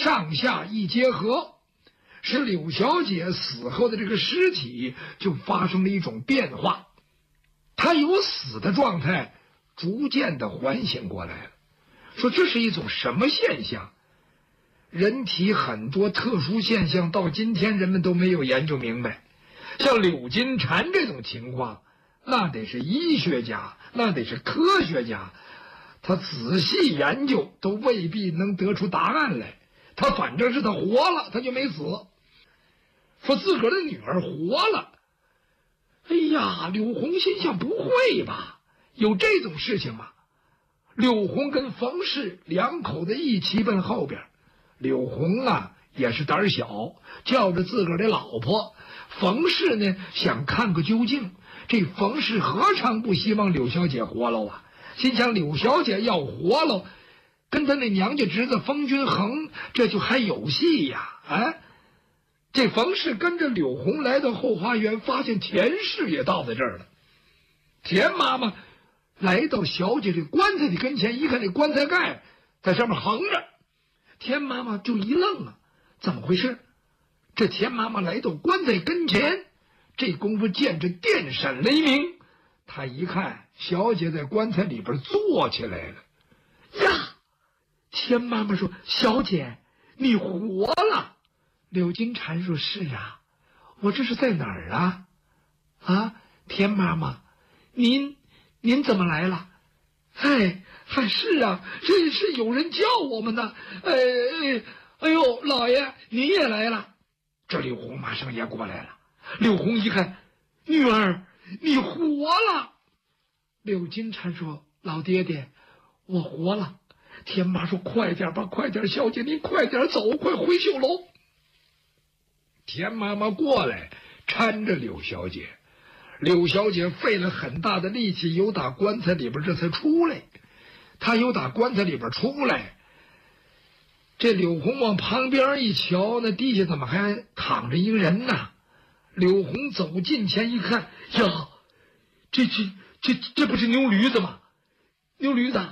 上下一结合，使柳小姐死后的这个尸体就发生了一种变化，她由死的状态逐渐的缓醒过来了。说这是一种什么现象？人体很多特殊现象到今天人们都没有研究明白。像柳金蝉这种情况，那得是医学家，那得是科学家，他仔细研究都未必能得出答案来。他反正是他活了，他就没死。说自个儿的女儿活了，哎呀，柳红心想不会吧，有这种事情吗？柳红跟冯氏两口子一起奔后边。柳红啊也是胆小，叫着自个儿的老婆。冯氏呢想看个究竟，这冯氏何尝不希望柳小姐活了啊？心想柳小姐要活了，跟他那娘家侄子冯君衡这就还有戏呀！这冯氏跟着柳红来到后花园，发现田氏也到在这儿了。田妈妈来到小姐这棺材的跟前，一看这棺材盖在上面横着，田妈妈就一愣啊，怎么回事？这田妈妈来到棺材跟前，这功夫见着电闪雷鸣，她一看小姐在棺材里边坐起来了呀！田妈妈说：“小姐，你活了。”柳金蝉说：“是啊，我这是在哪儿啊？田妈妈，您怎么来了？是啊，是有人叫我们呢。哎呦，老爷您也来了。”这柳红马上也过来了。柳红一看，女儿你活了。柳金蝉说：“老爹爹，我活了。”田妈说：“快点吧，快点，小姐您快点走，快回绣楼。”田妈妈过来搀着柳小姐，柳小姐费了很大的力气由打棺材里边这才出来。她由打棺材里边出来，这柳红往旁边一瞧，那地下怎么还躺着一个人呢？柳红走近前一看，呀，这不是牛驴子吗？牛驴子，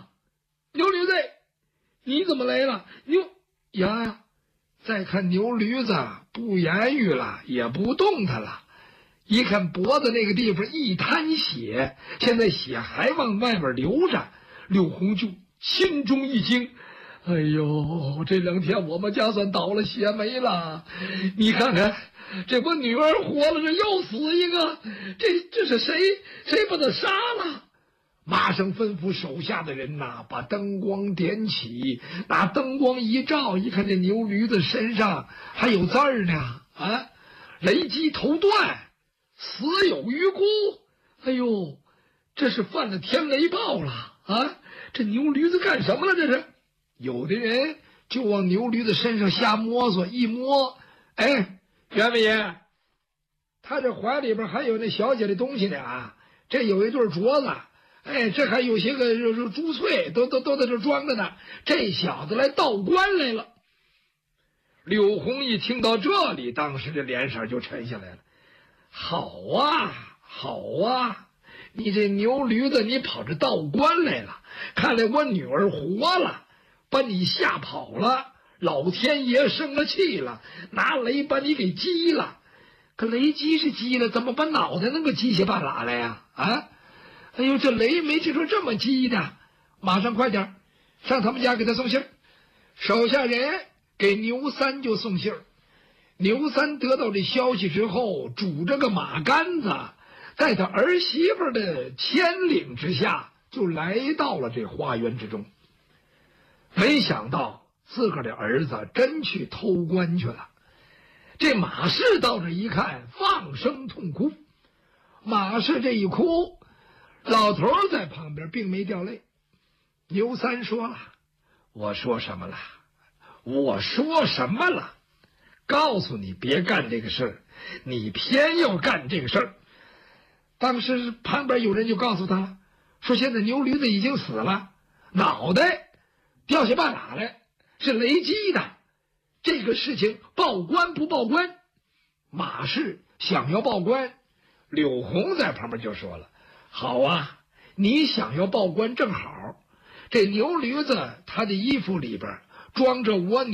你怎么来了？呀！再看牛驴子不言语了，也不动弹了。一看脖子那个地方一滩血，现在血还往外面流着。柳红就心中一惊，哎呦，这2天我们家算倒了血霉了。你看看，这我女儿活了，这又死一个，这是谁把他杀了？马上吩咐手下的人呐，把灯光点起，拿灯光一照，一看这牛驴子身上还有字儿呢，雷击头断，死有余辜。哎呦，这是犯了天雷暴了啊！这牛驴子干什么了？这是有的人就往牛驴子身上瞎摸索，一摸，袁伟爷，他这怀里边还有那小姐的东西呢啊！这有一对镯子。这还有些个珠翠，都在这装着呢。这小子来盗棺来了。柳红一听到这里，当时这脸色就沉下来了。好啊，你这牛驴子，你跑这盗棺来了。看来我女儿活了，把你吓跑了。老天爷生了气了，拿雷把你给击了。可雷击是击了，怎么把脑袋能够击下半拉来呀？哎呦，这雷没听说这么急的，马上快点上他们家给他送信儿。手下人给牛三就送信儿。牛三得到这消息之后，拄着个马杆子，在他儿媳妇的牵领之下，就来到了这花园之中。没想到自个儿的儿子真去偷棺去了。这马氏到这一看，放声痛哭。马氏这一哭，老头在旁边并没掉泪。牛三说了：“我说什么了？告诉你别干这个事儿，你偏要干这个事儿。”当时旁边有人就告诉他了，说现在牛驴子已经死了，脑袋掉下半拉来，是雷击的。这个事情报官不报官？马氏想要报官，柳红在旁边就说了：“好啊，你想要报官正好，这牛驴子他的衣服里边装着我